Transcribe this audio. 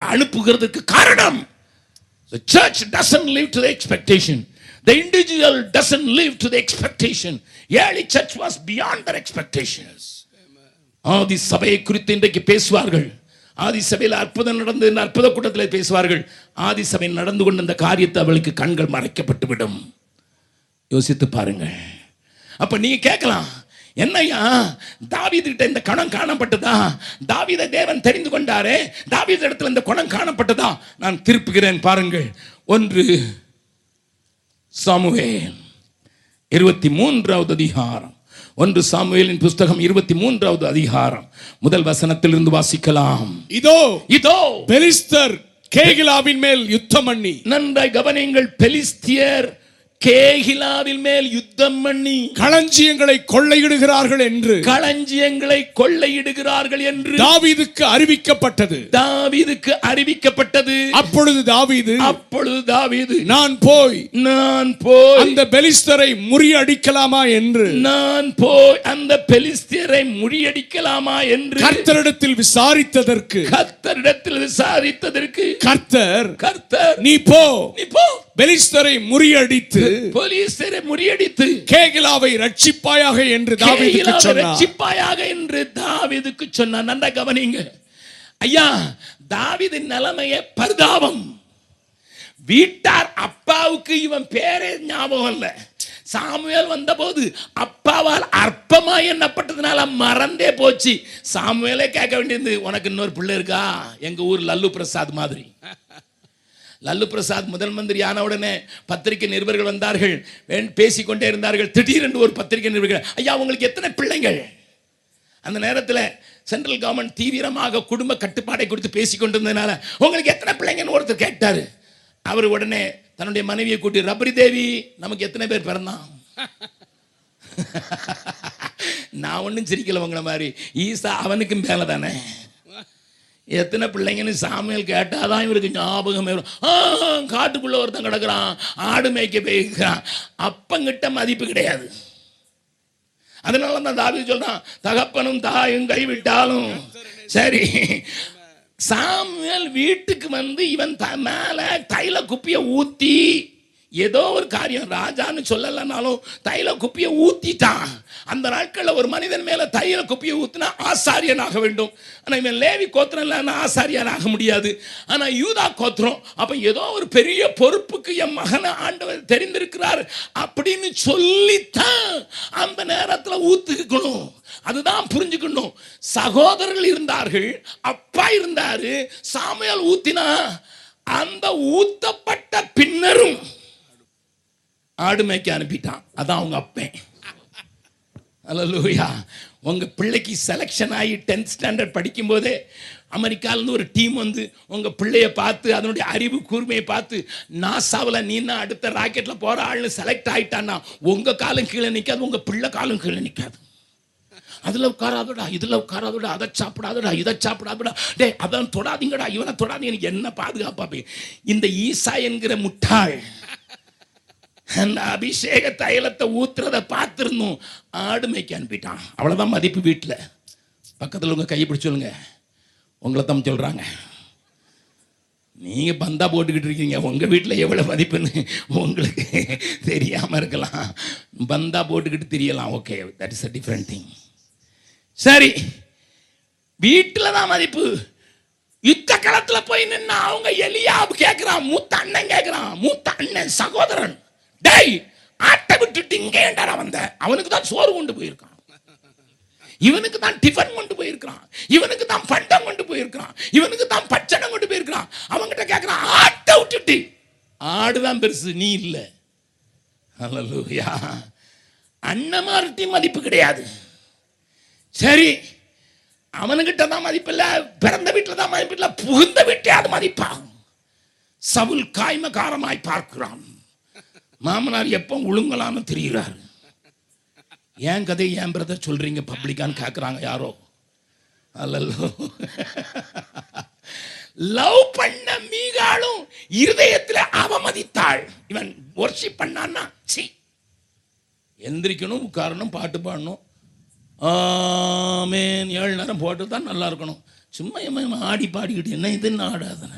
அனுப்புகிறதுக்கு காரணம், the church doesn't live to the expectation, the individual doesn't live to the expectation. early church was beyond their expectations. ஆதி சபையை குறித்து இன்றைக்கு பேசுவார்கள். ஆதி சபையில் அற்புதம் நடந்து அற்புத கூட்டத்தில் பேசுவார்கள். ஆதி சபை நடந்து கொண்ட இந்த காரியத்தை அவளுக்கு கண்கள் மறைக்கப்பட்டு விடும். யோசித்து பாருங்கள். அப்ப நீங்க கேட்கலாம், என்னையா தாவீது கிட்ட இந்த குணம் காணப்பட்டதா? தாவீதை தேவன் தெரிந்து கொண்டாரே, தாவீது இடத்துல இந்த குணம் காணப்பட்டதா? நான் திருப்புகிறேன் பாருங்கள். 1 சாமுவேல் 23வது அதிகாரம். 1 சாமுவேலின் புஸ்தகம் 23வது அதிகாரம் முதல் வசனத்திலிருந்து வாசிக்கலாம். இதோ பெலிஸ்தர் கேகிலாவின் மேல் யுத்தம் பண்ணி. நன்றாய் கவனியுங்கள். பெலிஸ்தியர் கேகிலாவின் மேல் யுத்தம் பண்ணி களஞ்சியங்களை கொள்ளையிடுகிறார்கள் என்று தாவீதுக்கு அறிவிக்கப்பட்டது. அப்பொழுது தாவீது நான் போய் அந்த பெலிஸ்தரை முறியடிக்கலாமா என்று கர்த்தரிடத்தில் விசாரித்ததற்கு கர்த்தர் நீ போ பெலிஸ்தரை முறியடித்து கேகிலாவை ரட்சிப்பாயாக என்று தாவீதுக்கு சொன்னார். நன்றா கவனிங்க ஐயா. தாவீதின் நிலைமையே பரிதாபம். வீட்டார் அப்பாவுக்கு இவன் பேரே ஞாபகம் இல்ல. சாமுவேல் வந்தபோது அப்பாவால் அற்பமாய் எண்ணப்பட்டதுனால மறந்தே போச்சு. சாமுவேலே கேட்க வேண்டியது, உனக்கு இன்னொரு பிள்ளை இருக்கா? எங்க ஊர் லல்லு பிரசாத் மாதிரி. லல்லு பிரசாத் முதல் மந்திரி ஆன உடனே பத்திரிகை நிருபர்கள் வந்தார்கள், பேசிக்கொண்டே இருந்தார்கள். திடீரென்று ஒரு பத்திரிகை நிருபர்கள், ஐயா உங்களுக்கு எத்தனை பிள்ளைங்கள்? அந்த நேரத்தில் சென்ட்ரல் கவர்மெண்ட் தீவிரமாக குடும்ப கட்டுப்பாடை குறித்து பேசிக்கொண்டிருந்ததுனால உங்களுக்கு எத்தனை பிள்ளைங்கன்னு ஒருத்தர் கேட்டார். அவர் உடனே தன்னுடைய மனைவியை கூட்டி, ரபரி தேவி நமக்கு எத்தனை பேர் பிறந்தான்? நான் ஒன்றும் சிரிக்கல உங்களை மாதிரி. ஈசா அவனுக்கும் மேலே தானே. எத்தனை பிள்ளைங்கன்னு சாமுவேல் கேட்டாதான் இவருக்கு ஞாபகம் வரும். காட்டுக்குள்ள ஒருத்தன் கிடக்குறான், ஆடு மேய்க்க போயிருக்கிறான். அப்பங்கிட்ட மதிப்பு கிடையாது. அதனால தான் தாவீது சொல்றான், தகப்பனும் தாயும் கைவிட்டாலும் சரி. சாமுவேல் வீட்டுக்கு வந்து இவன் மேல தைல குப்பியை ஊத்தி, ஏதோ ஒரு காரியம் ராஜான்னு சொல்லலைனாலும் தைல குப்பியை ஊத்திட்டான். அந்த நாட்களில் ஒரு மனிதன் மேல தைல குப்பியை ஊத்தினா ஆசாரியனாக வேண்டும். ஆனால் இவன் லேவி கோத்திரம் இல்லைன்னா ஆசாரியனாக முடியாது. ஆனால் யூதா கோத்திரம். அப்ப ஏதோ ஒரு பெரிய பொறுப்புக்கு என் மகனை ஆண்டவர் தெரிந்திருக்கிறார் அப்படின்னு சொல்லித்தான் அந்த நேரத்தில் ஊத்துக்கணும். அதுதான் புரிஞ்சுக்கணும். சகோதரர்கள் இருந்தார்கள், அப்பா இருந்தாரு. சாமுவேல் ஊத்தினா அந்த ஊத்தப்பட்ட பின்னரும் ஆடு மேய்க்க அனுப்பிட்டான். அதான் அவங்க அப்பன். அல்லேலூயா. உங்க பிள்ளைக்கு செலக்ஷன் ஆகி 10th ஸ்டாண்டர்ட் படிக்கும் போதே அமெரிக்காவிலேருந்து ஒரு டீம் வந்து உங்க பிள்ளைய பார்த்து அதனுடைய அறிவு கூர்மையை பார்த்து, நாசாவில் நீனா அடுத்த ராக்கெட்டில் போற ஆள்னு செலக்ட் ஆயிட்டான்னா உங்க காலம் கீழே நிற்காது, உங்க பிள்ளை காலம் கீழே நிற்காது. அதில் உட்காராதடா, இதில் உட்காராதடா, அதை சாப்பிடாதடா, இதை சாப்பிடாதடா, டே அதான் தொடாதீங்கடா, இவனை தொடாதீங்க. என்ன பாதுகாப்பா? இந்த ஈசா என்கிற முட்டாள் அந்த அபிஷேக தைலத்தை ஊத்துறத பார்த்துருந்தோம், ஆடு மேய்க்க அனுப்பிட்டான். அவ்வளோதான் மதிப்பு. வீட்டில் பக்கத்தில் உங்க கையை பிடிச்சி சொல்லுங்க, உங்களை தான் சொல்றாங்க. நீங்க பந்தா போட்டுக்கிட்டு இருக்கீங்க, உங்க வீட்டில் எவ்வளவு மதிப்புன்னு உங்களுக்கு தெரியாம இருக்கலாம். பந்தா போட்டுக்கிட்டு தெரியலாம். Okay, that is a different thing. சரி, வீட்டில் தான் மதிப்பு. யுத்த களத்துல போய் நின்று அவங்க எலியாபு கேட்கிறான், மூத்த அண்ணன் கேட்கிறான், மூத்த அண்ணன் சகோதரன், டேய் ஆட்டை விட்டுட்டு இங்கே ஏன்டா வந்த? அவனுக்கு தான் சோறு கொண்டு போயிருக்கான், இவனுக்கு தான் டிஃபன் கொண்டு போயிருக்கான், இவனுக்கு தான் பண்டம் கொண்டு போயிருக்கான், இவனுக்கு தான் பச்சனம் கொண்டு போயிருக்கான். அவன்கிட்ட கேட்கிறான், ஆட்டை விட்டுட்டு. ஆடுதான் பெருசு, நீ இல்லை. அல்லேலூயா. அண்ணமார்ட்டி மதிப்பு கிடையாது. சரி, அவனுக்கிட்ட தான் மதிப்பு இல்லை, பிறந்த வீட்டில் தான் மதிப்பு இல்லை, புகுந்த வீட்டே அது மதிப்பாகும். சவுல் காய்மகாரமாய் பார்க்கிறான். மாமனார் எப்போ ஒழுங்கலான்னு தெரிகிறார். ஏன் கதை ஏன் பிரதர் சொல்றீங்க பப்ளிக்கான்னு கேட்குறாங்க யாரோ. அல்லோ, லவ் பண்ண மீகாலும் இருதயத்தில் அவமதித்தாள். இவன் வொர்ஷிப் பண்ணான்னா எந்திரிக்கணும், உட்காரணும், பாட்டு பாடணும், ஆமேன் 7 நேரம் போட்டு தான் நல்லா இருக்கணும். சும்மா ஆடி பாடிக்கிட்டு என்ன இதுன்னு ஆடாதன.